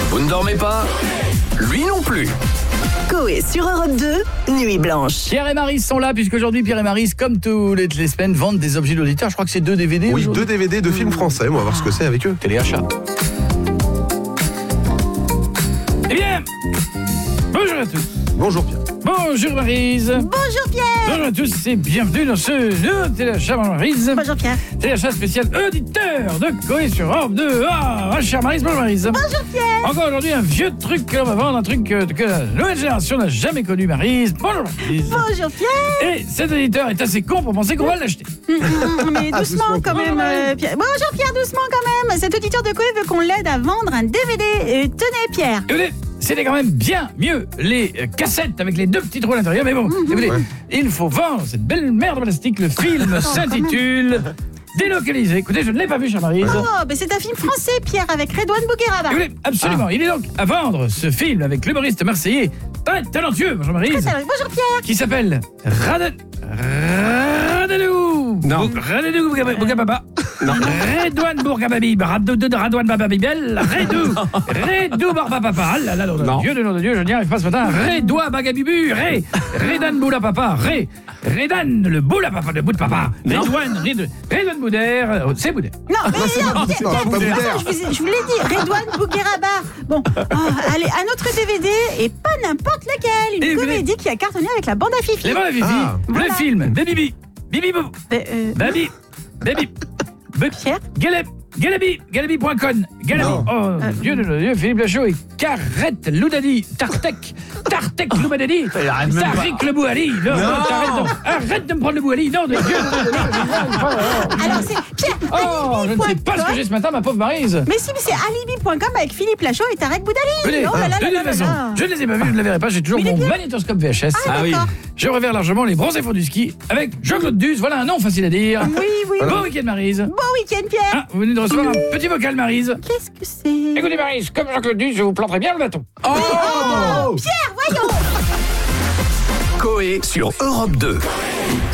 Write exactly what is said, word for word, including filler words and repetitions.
Vous ne dormez pas? Lui non plus. Coé sur Europe deux, Nuit Blanche. Pierre et Maryse sont là, puisqu'aujourd'hui Pierre et Maryse, comme tous les, les semaines, vendent des objets d'auditeurs. Je crois que c'est deux D V D. Oui, deux D V D de films français. On va voir ce que c'est avec eux. Téléachat. Eh bien, bonjour à tous. Bonjour Pierre. Bonjour Maryse. Bonjour Pierre. Bonjour à tous et bienvenue dans ce nouveau Téléachat Maryse. Bonjour Pierre. Téléachat spécial auditeur de Coé sur Europe deux. Ah, ma chère Maryse, bonjour Maryse. Bonjour Pierre. Encore aujourd'hui un vieux truc que l'on va vendre, un truc que, que la nouvelle génération n'a jamais connu, Maryse. Bonjour Maryse. Bonjour Pierre. Et cet auditeur est assez con pour penser qu'on va l'acheter. Mais doucement quand même euh, Pierre. Bonjour Pierre, doucement quand même. Cet auditeur de Coé veut qu'on l'aide à vendre un D V D. Et tenez Pierre. Écoutez, c'était quand même bien mieux les euh, cassettes avec les deux petits trous à l'intérieur, mais bon, Mmh. écoutez, Ouais. il faut vendre cette belle merde de plastique. Le film s'intitule Délocalisé. Écoutez, je ne l'ai pas vu, chère Maryse. Oh, ben c'est un film français Pierre avec Redouane Bougueraba. Écoutez, absolument, il est donc à vendre ce film avec l'humoriste marseillais très talentueux, bonjour Maryse, Bonjour Pierre. qui s'appelle Rad... Radalou Non. Bou- Radalou Bougaba- Bougababa. Redouane Bourgababib, Radou- Radouane Bababibel, Redou, Redou Barbapapa, ah là là, nom de Non. Dieu, de nom de Dieu, je n'y arrive pas ce matin, Redoua Bagabibu, Ré, Redan Boula Papa, Ré, Redan le Boula Papa, le bout de papa, Redouane, Redouane, Redouane Boudère, oh, c'est Boudère. Non, mais non, Pierre, non, Pierre, c'est pas Pierre, Boudère. je vous, ai- je vous l'ai dit, Redouane Bougueraba. Bon, oh, allez, un autre D V D et pas n'importe lequel. Et Une vous comédie qui a cartonné avec la bande à Fifi. Les bonnes Fifi, Ah. le Voilà. film, Baby Bibi Bou, Euh, euh, Baby, Baby, Baby, Pierre. Galeb, Galabi, Galabi point com, Galabi. Non. Oh, Dieu de Dieu, Philippe Lachaud et Carrette Loudadi, Tartek, Tartek Loudadi, Tariq le Bouali. Non, non, t'arrêtes, non. Arrête de me prendre le Bouali, non, de Dieu. Alors c'est Pierre. Oh, je ne sais pas ce que j'ai ce matin, ma pauvre Maryse. Mais si, mais c'est alibi point com avec Philippe Lachaud et Tarek Boudali. Venez, Oh là là de là toute là là façon, là. je ne les ai pas vus, je ne les verrai pas, j'ai toujours Mais il est mon bien. magnétoscope V H S. Ah, d'accord. Je reverrai largement les bronzés fonds du ski avec Jean-Claude Duss, voilà un nom facile à dire. Oui, oui. Bon week-end Maryse. Bon week-end Pierre. Ah, vous venez de recevoir un petit vocal Maryse. Qu'est-ce que c'est? Écoutez Maryse, comme Jean-Claude Duss, je vous planterai bien le bâton. Oh Pierre, voyons. Coé sur Europe deux.